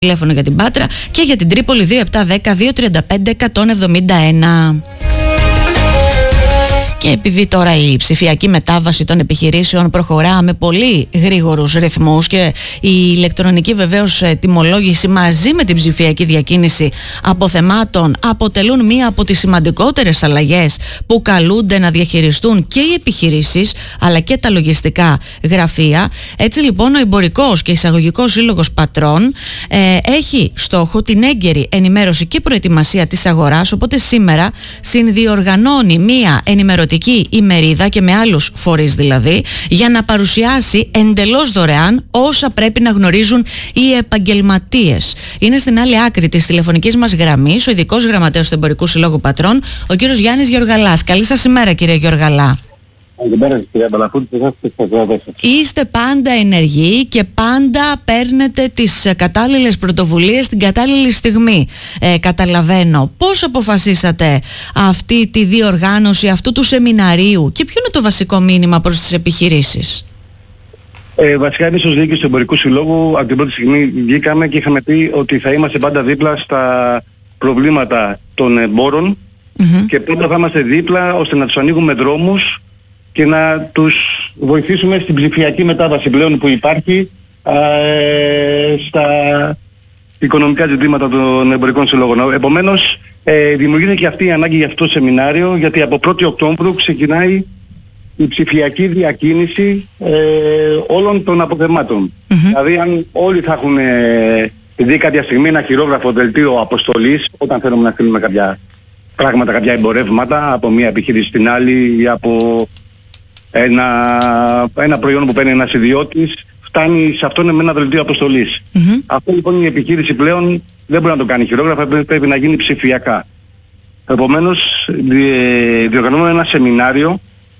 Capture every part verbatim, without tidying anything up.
τηλέφωνο για την Πάτρα και για την Τρίπολη δύο επτά ένα μηδέν δύο τρία πέντε εκατόν εβδομήντα ένα. Και επειδή τώρα η ψηφιακή μετάβαση των επιχειρήσεων προχωρά με πολύ γρήγορους ρυθμούς και η ηλεκτρονική βεβαίως τιμολόγηση μαζί με την ψηφιακή διακίνηση αποθεμάτων αποτελούν μία από τις σημαντικότερες αλλαγές που καλούνται να διαχειριστούν και οι επιχειρήσεις αλλά και τα λογιστικά γραφεία. Έτσι λοιπόν ο Εμπορικός και Εισαγωγικός Σύλλογος Πατρών ε, έχει στόχο την έγκαιρη ενημέρωση και προετοιμασία της αγοράς, οπότε σήμερα συνδιοργανώνει μία ενημερωτική ημερίδα και με άλλους φορείς δηλαδή, για να παρουσιάσει εντελώς δωρεάν όσα πρέπει να γνωρίζουν οι επαγγελματίες. Είναι στην άλλη άκρη της τηλεφωνικής μας γραμμής ο ειδικός γραμματέας του Εμπορικού Συλλόγου Πατρών, ο κύριος Γιάννης Γεωργαλάς. Καλή σας ημέρα, κύριε Γεωργαλά. Είστε πάντα ενεργοί και πάντα παίρνετε τις κατάλληλες πρωτοβουλίες την κατάλληλη στιγμή. Ε, καταλαβαίνω. Πώς αποφασίσατε αυτή τη διοργάνωση αυτού του σεμιναρίου και ποιο είναι το βασικό μήνυμα προς τις επιχειρήσεις? Ε, βασικά εμείς ως διοίκηση του Εμπορικού Συλλόγου από την πρώτη στιγμή βγήκαμε και είχαμε πει ότι θα είμαστε πάντα δίπλα στα προβλήματα των εμπόρων mm-hmm. και πάντα θα είμαστε δίπλα ώστε να τους ανοίγουμε δρόμους και να τους βοηθήσουμε στην ψηφιακή μετάβαση πλέον που υπάρχει ε, στα οικονομικά ζητήματα των εμπορικών συλλόγων. Επομένως, ε, δημιουργείται και αυτή η ανάγκη για αυτό το σεμινάριο, γιατί από πρώτη Οκτώβρου ξεκινάει η ψηφιακή διακίνηση ε, όλων των αποθεμάτων. Mm-hmm. Δηλαδή, αν όλοι θα έχουν ε, δει κάποια στιγμή ένα χειρόγραφο δελτίο αποστολής, όταν θέλουμε να στείλουμε κάποια πράγματα, κάποια εμπορεύματα από μια επιχείρηση στην άλλη ή από Ένα, ένα προϊόν που παίρνει ένας ιδιώτης, φτάνει σε αυτόν με ένα δελτίο αποστολής. Mm-hmm. Αυτό λοιπόν η επιχείρηση πλέον δεν μπορεί να το κάνει χειρόγραφα, πρέπει να γίνει ψηφιακά. Επομένως δι, διοργανώνουμε ένα σεμινάριο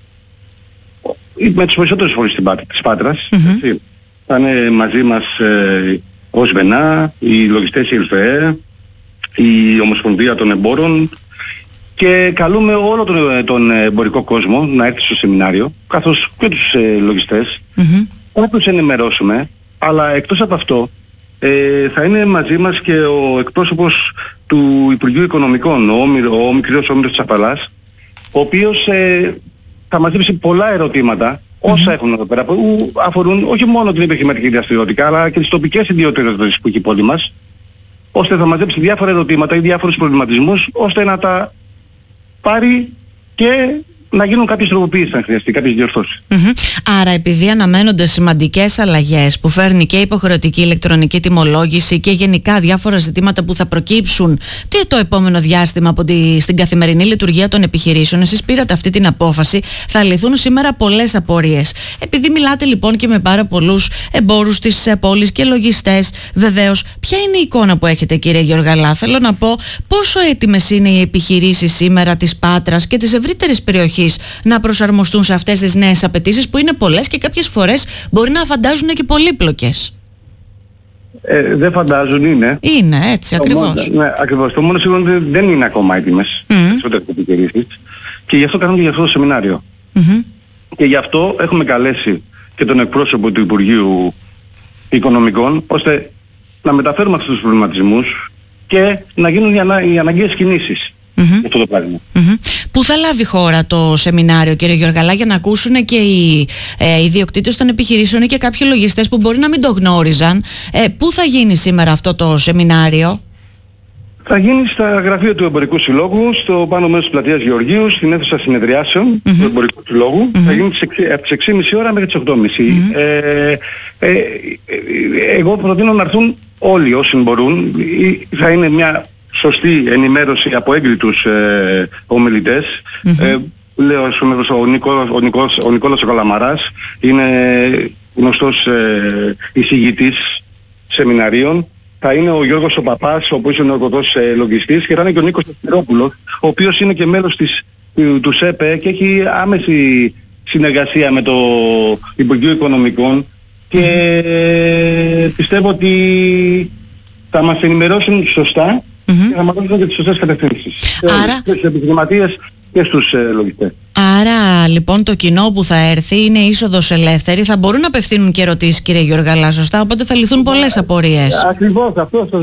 με τους περισσότερους φορείς της Πάτρας. Mm-hmm. Θα είναι μαζί μας ε, ο ΣΒΕΝΑ, οι λογιστές η ΕΛΦΕΕ, η Ομοσπονδία των Εμπόρων, και καλούμε όλο τον, τον εμπορικό κόσμο να έρθει στο σεμινάριο, καθώς και τους ε, λογιστές, mm-hmm. να τους ενημερώσουμε, αλλά εκτός από αυτό ε, θα είναι μαζί μας και ο εκπρόσωπος του Υπουργείου Οικονομικών, ο, ο, ο μικρός Όμηρος Τσαπαλάς, ο οποίος ε, θα μαζέψει πολλά ερωτήματα, mm-hmm. όσα έχουν εδώ πέρα, που αφορούν όχι μόνο την επιχειρηματική δραστηριότητα, αλλά και τις τοπικές ιδιαιτερότητες που έχει η πόλη μας, ώστε θα μαζέψει διάφορα ερωτήματα ή διάφορους προβληματισμούς, ώστε να τα πάρει και να γίνουν κάποιες τροποποιήσεις αν χρειαστεί, κάποιες διορθώσεις. Mm-hmm. Άρα επειδή αναμένονται σημαντικές αλλαγές που φέρνει και η υποχρεωτική ηλεκτρονική τιμολόγηση και γενικά διάφορα ζητήματα που θα προκύψουν και το επόμενο διάστημα από τη, στην καθημερινή λειτουργία των επιχειρήσεων, εσείς πήρατε αυτή την απόφαση, θα λυθούν σήμερα πολλές απορίες. Επειδή μιλάτε λοιπόν και με πάρα πολλούς εμπόρους της πόλης και λογιστές, βεβαίως, ποια είναι η εικόνα που έχετε, κύριε Γεωργαλά? Θέλω να πω πόσο έτοιμες είναι οι επιχειρήσεις σήμερα της Πάτρας και της ευρύτερης περιοχής να προσαρμοστούν σε αυτές τις νέες απαιτήσεις που είναι πολλές και κάποιες φορές μπορεί να φαντάζουν και πολύπλοκες? Ε, δεν φαντάζουν, είναι. Είναι, έτσι, το ακριβώς. Μόνο, ναι, ακριβώς. Το μόνο σίγουρο δεν είναι ακόμα έτοιμες mm. επιχειρήσεις και γι' αυτό κάνουμε και γι' αυτό το σεμινάριο. Mm-hmm. Και γι' αυτό έχουμε καλέσει και τον εκπρόσωπο του Υπουργείου Οικονομικών, ώστε να μεταφέρουμε αυτούς τους προβληματισμούς και να γίνουν οι, ανα, οι αναγκαίες κινήσεις. Mm-hmm. Αυτό το πράγμα. Mm-hmm. Πού θα λάβει χώρα το σεμινάριο, κύριε Γεωργαλά, για να ακούσουν και οι ε, ιδιοκτήτες των επιχειρήσεων ή και κάποιοι λογιστές που μπορεί να μην το γνώριζαν? Ε, πού θα γίνει σήμερα αυτό το σεμινάριο? Θα γίνει στα γραφεία του Εμπορικού Συλλόγου, στο πάνω μέρος της πλατείας Γεωργίου, στην αίθουσα συνεδριάσεων mm-hmm. του Εμπορικού Συλλόγου. Mm-hmm. Θα γίνει από τις έξι και μισή ώρα μέχρι τις οκτώ και μισή. Mm-hmm. Ε, ε, ε, εγώ προτείνω να έρθουν όλοι όσοι μπορούν. Θα είναι μια σωστή ενημέρωση από έγκριτους ε, ομιλητές. Mm-hmm. Ε, λέω ο, Νικόλας, ο, Νικόλας, ο Νικόλας ο Καλαμαράς είναι γνωστός ε, εισηγητής σεμιναρίων. Θα είναι ο Γιώργος ο Παπάς, ο οποίος είναι ορκωτός ε, λογιστής, και θα είναι και ο Νίκος Αστηρόπουλος, ο οποίος είναι και μέλος της, του, του ΣΕΠΕ και έχει άμεση συνεργασία με το Υπουργείο Οικονομικών και ε, πιστεύω ότι θα μας ενημερώσουν σωστά mm-hmm. και θα μας δώσουν και τις σωστές κατευθύνσεις. Άρα... Στους επιχειρηματίες και στους ε, λογιστές. Άρα λοιπόν το κοινό που θα έρθει είναι είσοδος ελεύθερη, θα μπορούν να απευθύνουν και ερωτήσεις, κύριε Γιώργαλα, σωστά, οπότε θα λυθούν πολλές απορίες. Ακριβώς, αυτό